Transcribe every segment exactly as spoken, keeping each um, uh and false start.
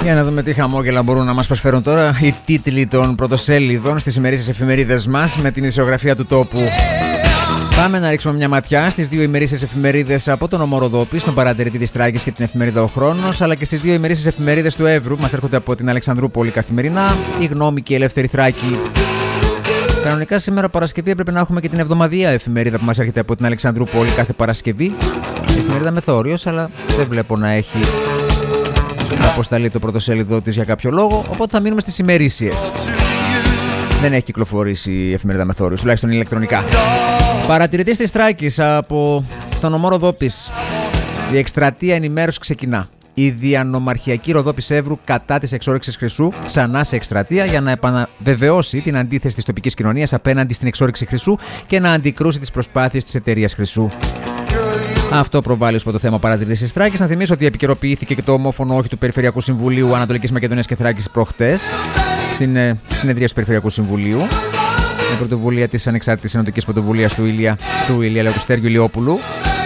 Για να δούμε τι χαμόγελα μπορούν να μας προσφέρουν τώρα οι τίτλοι των πρωτοσέλιδων στις ημερήσιες εφημερίδες μας με την ισιογραφία του τόπου. Πάμε να ρίξουμε μια ματιά στις δύο ημερήσιες εφημερίδες από τον Ομό Ροδόπη, τον παρατηρητή της Τράκης και την εφημερίδα Ο Χρόνος, αλλά και στις δύο ημερήσιες εφημερίδες του Εύρου. Μας έρχονται από την Αλεξανδρούπολη καθημερινά, η Γνώμη και η Ελεύθερη Θράκη. Κανονικά σήμερα Παρασκευή έπρεπε να έχουμε και την εβδομαδιαία εφημερίδα που μας έρχεται από την Αλεξανδρούπολη κάθε Παρασκευή. Η εφημερίδα Μεθόριος, αλλά δεν βλέπω να έχει αποσταλεί το πρωτοσέλιδο της για κάποιο λόγο, οπότε θα μείνουμε στις ημερήσιες. Δεν έχει κυκλοφορήσει η εφημερίδα Μεθόριος, τουλάχιστον ηλεκτρονικά. Παρατηρητής της Τράκης από τον Ομό Ροδόπης. Η εκστρατεία ενημέρωση ξεκινά. Η διανομαρχιακή Ροδόπης Εύρου κατά της εξόρυξης χρυσού ξανά σε εκστρατεία για να επαναβεβαιώσει την αντίθεση της τοπικής κοινωνίας απέναντι στην εξόρυξη χρυσού και να αντικρούσει τις προσπάθειες της εταιρείας χρυσού. Αυτό προβάλλει ως το θέμα παρατηρητής της Τράκης. Να θυμίσω ότι επικαιροποιήθηκε και το ομόφωνο όχι του Περιφερειακού Συμβουλίου Ανατολικής Μακεδονίας και Θράκης προχτές στην ε, συνεδρία του Περιφερειακού Συμβουλίου με πρωτοβουλία της Ανεξάρτητης Ενωτικής Πρωτοβουλίας του Ηλία, του Ηλία Λεωτιστέριου Ηλιόπουλου.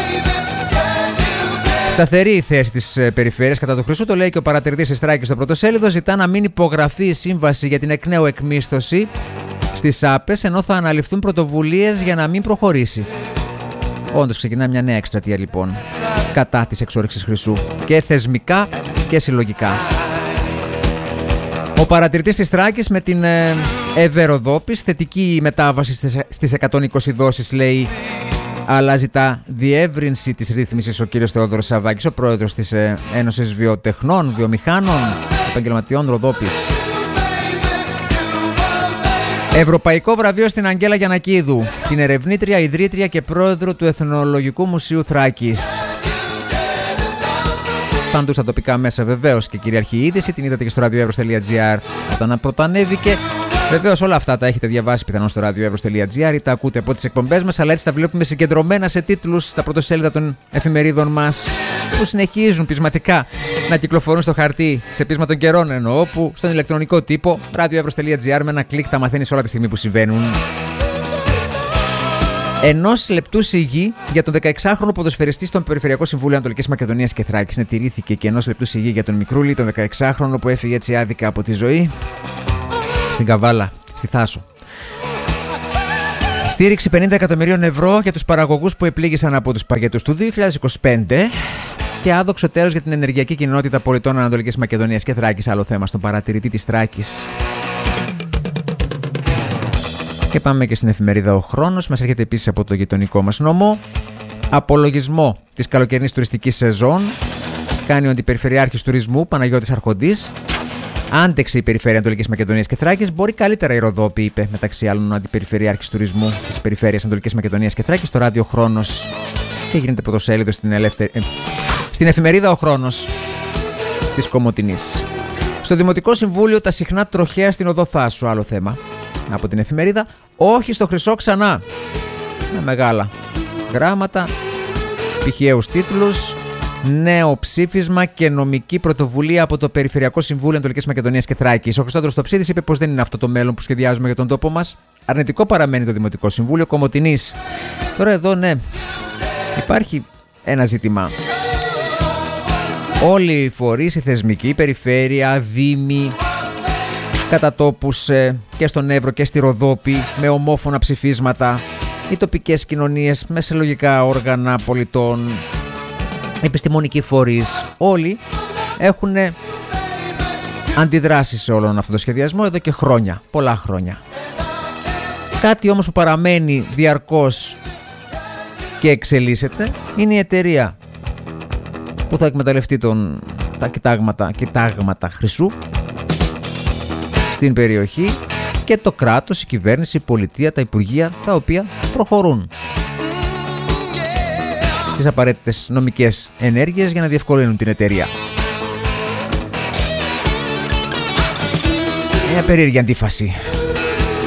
Σταθερή η θέση της περιφέρειας κατά του χρυσού, το λέει και ο παρατηρητής της Τράκης στο πρωτοσέλιδο. Ζητά να μην υπογραφεί η σύμβαση για την εκ νέου εκμίσθωση στις άπες, ενώ θα αναλυφθούν πρωτοβουλίες για να μην προχωρήσει. Όντως ξεκινά μια νέα εκστρατεία λοιπόν κατά της εξόρυξης χρυσού και θεσμικά και συλλογικά. Ο παρατηρητής της Τράκης με την ε, Ευεροδόπης, θετική μετάβαση στις, στις εκατόν είκοσι δόσεις λέει, αλλά ζητά διεύρυνση της ρύθμισης ο κύριος Θεόδωρος Σαββάκης, ο πρόεδρος της ε, Ένωσης Βιοτεχνών, Βιομηχάνων, Επαγγελματιών Ροδόπης. Ευρωπαϊκό βραβείο στην Αγγέλα Γιαννακίδου, την ερευνήτρια, ιδρύτρια και πρόεδρο του Εθνολογικού Μουσείου Θράκης. Παντού στα τοπικά μέσα βεβαίως και κυριαρχή είδηση, την είδατε και στο radioevros.gr όταν πρωτοανέβηκε. Βεβαίως όλα αυτά τα έχετε διαβάσει πιθανόν στο radioevros.gr ή τα ακούτε από τις εκπομπές μας, αλλά έτσι τα βλέπουμε συγκεντρωμένα σε τίτλους στα πρωτοσέλιδα των εφημερίδων μας που συνεχίζουν πεισματικά να κυκλοφορούν στο χαρτί, σε πείσμα των καιρών εννοώ, που στον ηλεκτρονικό τύπο radioevros.gr με ένα κλικ τα μαθαίνεις όλα τη στιγμή που συμβαίνουν. Ενός λεπτού σιγή για τον δεκαεξάχρονο ποδοσφαιριστή στον Περιφερειακό Συμβούλιο Ανατολικής Μακεδονίας και Θράκης. Ναι, τηρήθηκε και ενός λεπτού σιγή για τον Μικρούλη, τον δεκαεξάχρονο που έφυγε έτσι άδικα από τη ζωή στην Καβάλα, στη Θάσο. Στήριξη πενήντα εκατομμυρίων ευρώ για τους παραγωγούς που επλήγησαν από τους παγετούς του δύο χιλιάδες είκοσι πέντε και άδοξο τέλος για την ενεργειακή κοινότητα πολιτών Ανατολικής Μακεδονίας και Θράκης. Άλλο θέμα στον παρατηρητή της Τράκης. Και πάμε και στην εφημερίδα Ο Χρόνος. Μας έρχεται επίσης από το γειτονικό μας νόμο. Απολογισμό της καλοκαιρινής τουριστικής σεζόν κάνει ο Αντιπεριφερειάρχης Τουρισμού Παναγιώτης Αρχοντής. Άντεξε η Περιφέρεια Ανατολικής Μακεδονίας και Θράκης. Μπορεί καλύτερα η Ροδόπη, είπε μεταξύ άλλων ο Αντιπεριφερειάρχης Τουρισμού της Περιφέρειας Ανατολικής Μακεδονίας και Θράκης στο ράδιο Χρόνος. Και γίνεται πρωτοσέλιδο στην, ελεύθερη... ε, στην εφημερίδα Ο Χρόνος της Κομοτηνής. Στο Δημοτικό Συμβούλιο τα συχνά τροχαία στην οδό Θάσου. Άλλο θέμα. Από την εφημερίδα, όχι στο χρυσό ξανά. Με μεγάλα γράμματα, πηχαίους τίτλους, νέο ψήφισμα και νομική πρωτοβουλία από το Περιφερειακό Συμβούλιο Ανατολικής Μακεδονίας και Θράκης. Ο Χριστόδωρος Τοψίδης είπε πως δεν είναι αυτό το μέλλον που σχεδιάζουμε για τον τόπο μας. Αρνητικό παραμένει το Δημοτικό Συμβούλιο Κομοτηνής. Τώρα εδώ, ναι, υπάρχει ένα ζήτημα. Όλοι οι φορείς, οι θεσμικοί, η περιφέρεια, δήμοι, κατά τόπους ε, και στον Εύρο και στη Ροδόπη με ομόφωνα ψηφίσματα, οι τοπικές κοινωνίες με συλλογικά όργανα πολιτών, επιστημονικοί φορείς, όλοι έχουν αντιδράσει σε όλον αυτό το σχεδιασμό εδώ και χρόνια, πολλά χρόνια. Κάτι όμως που παραμένει διαρκώς και εξελίσσεται είναι η εταιρεία που θα εκμεταλλευτεί τον, τα κοιτάγματα, κοιτάγματα χρυσού στην περιοχή και το κράτος, η κυβέρνηση, η πολιτεία, τα υπουργεία, τα οποία προχωρούν στις απαραίτητες νομικές ενέργειες για να διευκολύνουν την εταιρεία. Μια περίεργη αντίφαση